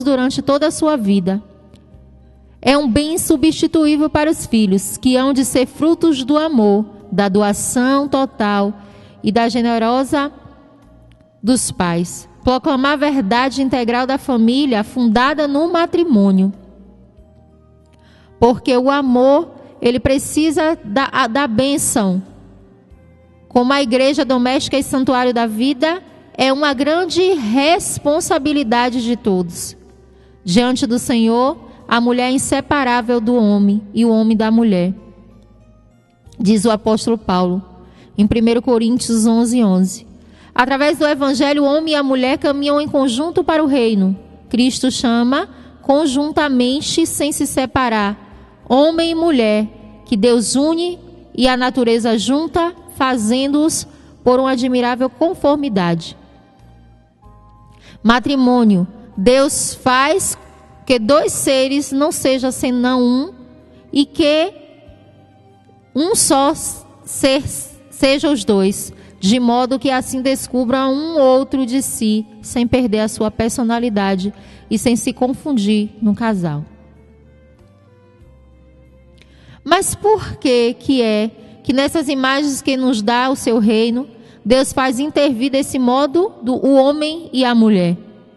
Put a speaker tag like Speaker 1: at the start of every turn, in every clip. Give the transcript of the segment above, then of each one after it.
Speaker 1: durante toda a sua vida. É um bem insubstituível para os filhos, que hão de ser frutos do amor, da doação total e da generosa dos pais. Proclamar a verdade integral da família fundada no matrimônio. Porque o amor, ele precisa da bênção. Como a igreja doméstica e santuário da vida, é uma grande responsabilidade de todos. Diante do Senhor, a mulher é inseparável do homem e o homem da mulher. Diz o apóstolo Paulo, em 1 Coríntios 11:11. Através do evangelho, o homem e a mulher caminham em conjunto para o reino. Cristo chama conjuntamente, sem se separar, homem e mulher, que Deus une e a natureza junta, fazendo-os por uma admirável conformidade. Matrimônio, Deus faz que dois seres não sejam senão um, e que um só ser seja os dois, de modo que assim descubra um outro de si, sem perder a sua personalidade e sem se confundir no casal. Mas por que que nessas imagens que nos dá o seu reino, Deus faz intervir desse modo o homem e a mulher?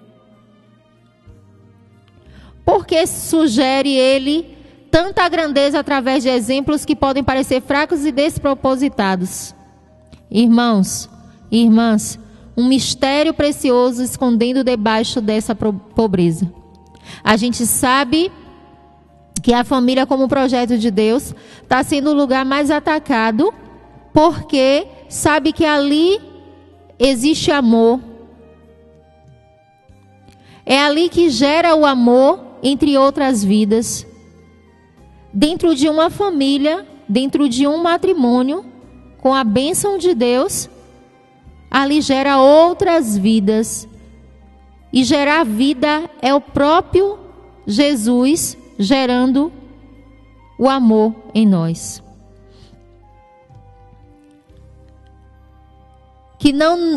Speaker 1: Porque sugere ele tanta grandeza através de exemplos que podem parecer fracos e despropositados? Irmãos e irmãs, um mistério precioso escondendo debaixo dessa pobreza. A gente sabe que a família, como projeto de Deus, está sendo o lugar mais atacado, porque sabe que ali existe amor. É ali que gera o amor entre outras vidas. Dentro de uma família, dentro de um matrimônio, com a bênção de Deus, ali gera outras vidas. E gerar vida é o próprio Jesus gerando o amor em nós. Que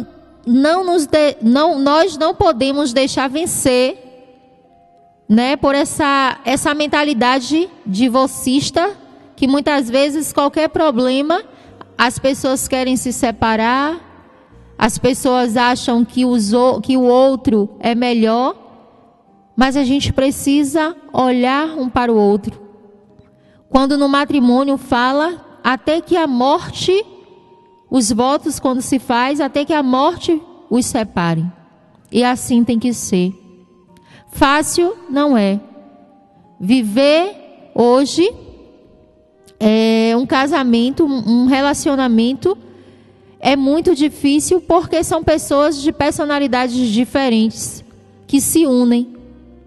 Speaker 1: nós não podemos deixar vencer, né, por essa mentalidade divocista, que muitas vezes qualquer problema, as pessoas querem se separar, as pessoas acham que o outro é melhor, mas a gente precisa olhar um para o outro. Quando no matrimônio fala, até que a morte, os votos quando se faz, até que a morte os separe. E assim tem que ser. Fácil não é. Viver hoje um casamento, um relacionamento, é muito difícil, porque são pessoas de personalidades diferentes que se unem.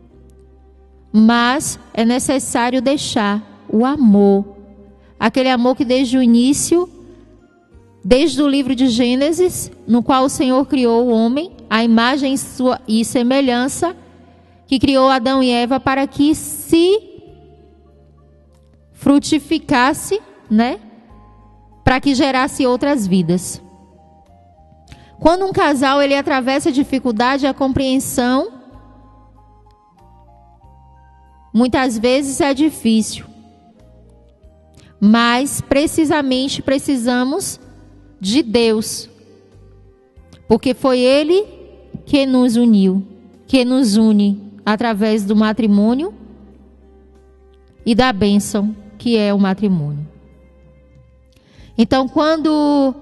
Speaker 1: Mas é necessário deixar o amor, aquele amor que desde o início, desde o livro de Gênesis, no qual o Senhor criou o homem, a imagem e semelhança, que criou Adão e Eva para que se frutificasse, né? Para que gerasse outras vidas. Quando um casal ele atravessa a dificuldade, a compreensão, muitas vezes é difícil. Mas precisamente precisamos de Deus. Porque foi Ele que nos uniu, que nos une através do matrimônio e da bênção que é o matrimônio. Então, quando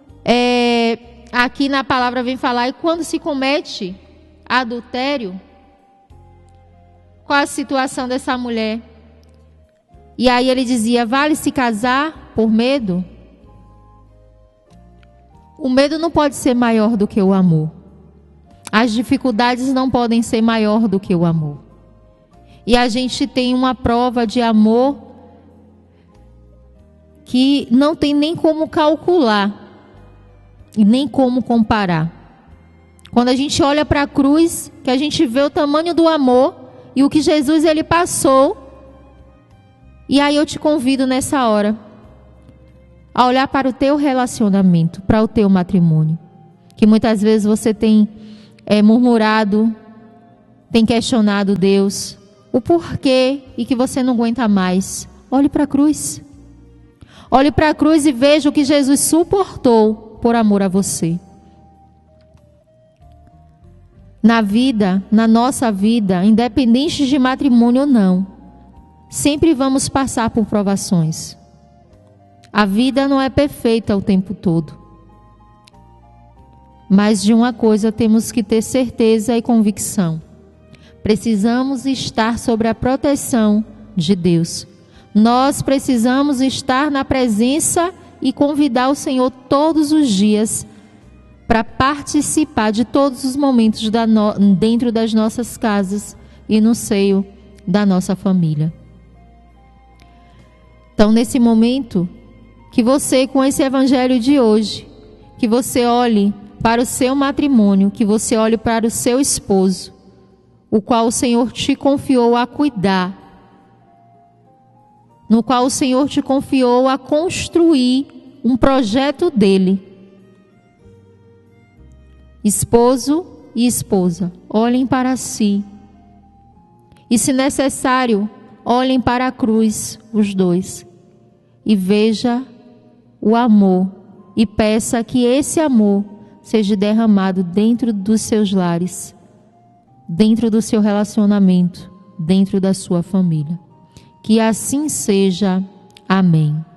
Speaker 1: aqui na palavra vem falar, e quando se comete adultério, qual a situação dessa mulher? E aí ele dizia, vale se casar por medo? O medo não pode ser maior do que o amor. As dificuldades não podem ser maior do que o amor. E a gente tem uma prova de amor que não tem nem como calcular e nem como comparar. Quando a gente olha para a cruz, que a gente vê o tamanho do amor e o que Jesus ele passou. E aí eu te convido nessa hora a olhar para o teu relacionamento, para o teu matrimônio, que muitas vezes você tem murmurado, tem questionado Deus, o porquê e que você não aguenta mais, olhe para a cruz. Olhe para a cruz e veja o que Jesus suportou por amor a você. Na vida, na nossa vida, independente de matrimônio ou não, sempre vamos passar por provações. A vida não é perfeita o tempo todo. Mas de uma coisa temos que ter certeza e convicção. Precisamos estar sob a proteção de Deus. Nós precisamos estar na presença e convidar o Senhor todos os dias para participar de todos os momentos dentro das nossas casas e no seio da nossa família. Então, nesse momento, que você, com esse evangelho de hoje, que você olhe para o seu matrimônio, que você olhe para o seu esposo, o qual o Senhor te confiou a cuidar, no qual o Senhor te confiou a construir um projeto dele. Esposo e esposa, olhem para si. E, se necessário, olhem para a cruz, os dois. E veja o amor. E peça que esse amor seja derramado dentro dos seus lares, dentro do seu relacionamento, dentro da sua família. Que assim seja. Amém.